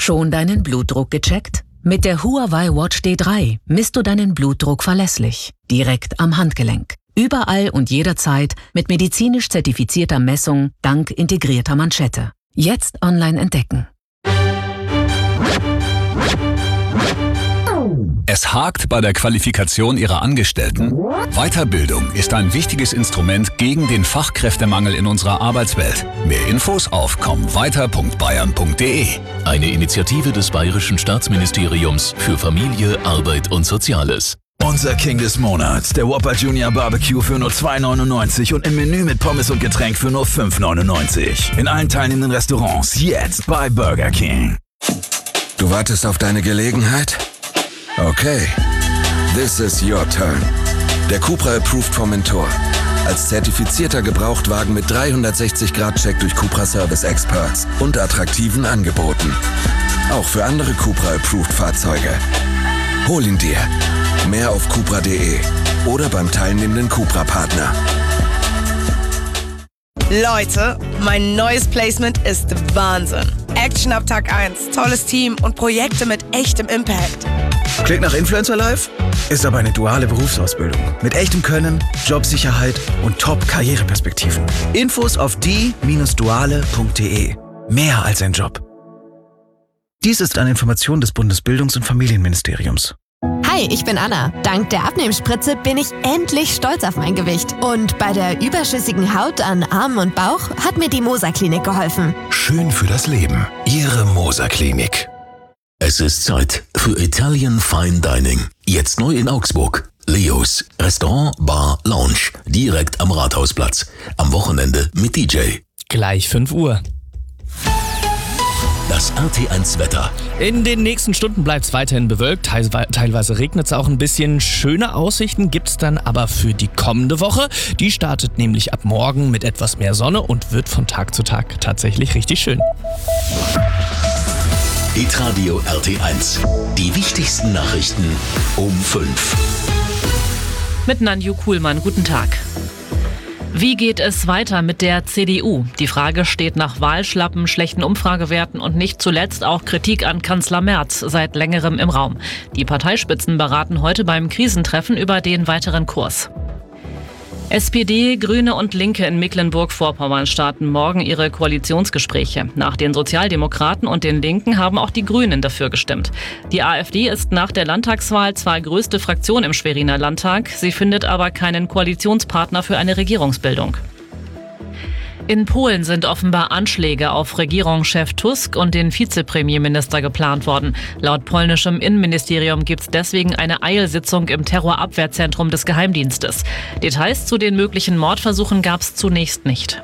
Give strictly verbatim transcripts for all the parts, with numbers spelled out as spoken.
Schon deinen Blutdruck gecheckt? Mit der Huawei Watch D drei misst du deinen Blutdruck verlässlich, direkt am Handgelenk. Überall und jederzeit mit medizinisch zertifizierter Messung dank integrierter Manschette. Jetzt online entdecken. Es hakt bei der Qualifikation Ihrer Angestellten? Weiterbildung ist ein wichtiges Instrument gegen den Fachkräftemangel in unserer Arbeitswelt. Mehr Infos auf komm weiter punkt bayern punkt de. Eine Initiative des Bayerischen Staatsministeriums für Familie, Arbeit und Soziales. Unser King des Monats, der Whopper Junior Barbecue für nur zwei neunundneunzig und im Menü mit Pommes und Getränk für nur fünf neunundneunzig. In allen teilnehmenden Restaurants jetzt bei Burger King. Du wartest auf deine Gelegenheit? Okay, this is your turn. Der Cupra Approved Formentor. Als zertifizierter Gebrauchtwagen mit dreihundertsechzig Grad Check durch Cupra Service Experts und attraktiven Angeboten. Auch für andere Cupra Approved Fahrzeuge. Hol ihn dir. Mehr auf cupra punkt de oder beim teilnehmenden Cupra-Partner. Leute, mein neues Placement ist Wahnsinn. Action ab Tag eins, tolles Team und Projekte mit echtem Impact. Klingt nach Influencer Life? Ist aber eine duale Berufsausbildung. Mit echtem Können, Jobsicherheit und Top-Karriereperspektiven. Infos auf die Bindestrich duale punkt de. Mehr als ein Job. Dies ist eine Information des Bundesbildungs- und Familienministeriums. Hi, ich bin Anna. Dank der Abnehmspritze bin ich endlich stolz auf mein Gewicht. Und bei der überschüssigen Haut an Armen und Bauch hat mir die Moser Klinik geholfen. Schön für das Leben. Ihre Moser Klinik. Es ist Zeit für Italian Fine Dining. Jetzt neu in Augsburg. Leos Restaurant, Bar, Lounge. Direkt am Rathausplatz. Am Wochenende mit D J. Gleich fünf Uhr. Das R T eins Wetter. In den nächsten Stunden bleibt es weiterhin bewölkt, teilweise regnet es auch ein bisschen. Schöne Aussichten gibt es dann aber für die kommende Woche. Die startet nämlich ab morgen mit etwas mehr Sonne und wird von Tag zu Tag tatsächlich richtig schön. Hitradio R T eins. Die wichtigsten Nachrichten um fünf. Mit Nanju Kuhlmann, guten Tag. Wie geht es weiter mit der C D U? Die Frage steht nach Wahlschlappen, schlechten Umfragewerten und nicht zuletzt auch Kritik an Kanzler Merz seit längerem im Raum. Die Parteispitzen beraten heute beim Krisentreffen über den weiteren Kurs. S P D, Grüne und Linke in Mecklenburg-Vorpommern starten morgen ihre Koalitionsgespräche. Nach den Sozialdemokraten und den Linken haben auch die Grünen dafür gestimmt. Die AfD ist nach der Landtagswahl zwar größte Fraktion im Schweriner Landtag, sie findet aber keinen Koalitionspartner für eine Regierungsbildung. In Polen sind offenbar Anschläge auf Regierungschef Tusk und den Vizepremierminister geplant worden. Laut polnischem Innenministerium gibt es deswegen eine Eilsitzung im Terrorabwehrzentrum des Geheimdienstes. Details zu den möglichen Mordversuchen gab es zunächst nicht.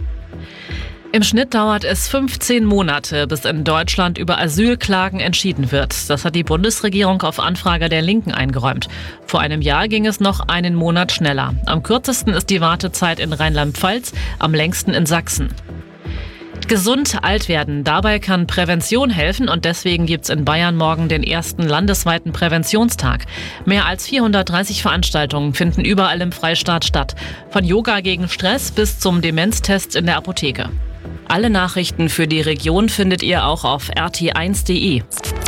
Im Schnitt dauert es fünfzehn Monate, bis in Deutschland über Asylklagen entschieden wird. Das hat die Bundesregierung auf Anfrage der Linken eingeräumt. Vor einem Jahr ging es noch einen Monat schneller. Am kürzesten ist die Wartezeit in Rheinland-Pfalz, am längsten in Sachsen. Gesund alt werden, dabei kann Prävention helfen und deswegen gibt's in Bayern morgen den ersten landesweiten Präventionstag. Mehr als vierhundertdreißig Veranstaltungen finden überall im Freistaat statt. Von Yoga gegen Stress bis zum Demenztest in der Apotheke. Alle Nachrichten für die Region findet ihr auch auf r t eins punkt de.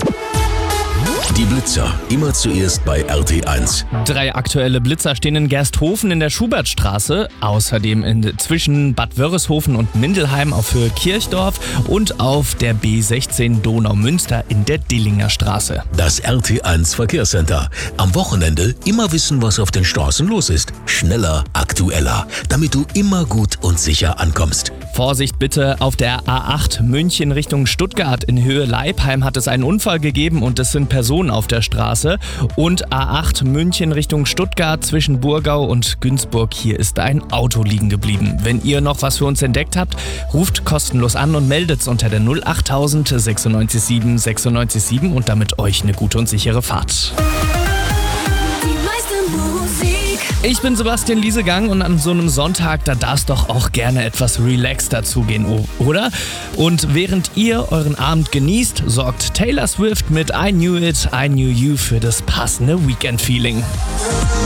Die Blitzer, immer zuerst bei R T eins. Drei aktuelle Blitzer stehen in Gersthofen in der Schubertstraße, außerdem in, zwischen Bad Wörishofen und Mindelheim auf Höhe Kirchdorf und auf der B sechzehn Donaumünster in der Dillinger Straße. Das R T eins Verkehrscenter. Am Wochenende immer wissen, was auf den Straßen los ist. Schneller, aktueller, damit du immer gut und sicher ankommst. Vorsicht bitte, auf der A acht München Richtung Stuttgart in Höhe Leipheim hat es einen Unfall gegeben und es sind Personen auf der Straße. Und A acht München Richtung Stuttgart zwischen Burgau und Günzburg, hier ist ein Auto liegen geblieben. Wenn ihr noch was für uns entdeckt habt, ruft kostenlos an und meldet's unter der null achttausend sechsundneunzig sieben sechsundneunzig sieben und damit euch eine gute und sichere Fahrt. Ich bin Sebastian Liesegang und an so einem Sonntag, da darf es doch auch gerne etwas relaxter zugehen, oder? Und während ihr euren Abend genießt, sorgt Taylor Swift mit I Knew It, I Knew You für das passende Weekend-Feeling.